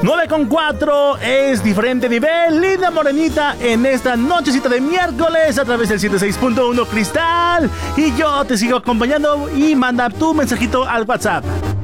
9:04 es diferente nivel. Linda morenita en esta nochecita de miércoles a través del 106.1 Cristal. Y yo te sigo acompañando y manda tu mensajito al WhatsApp.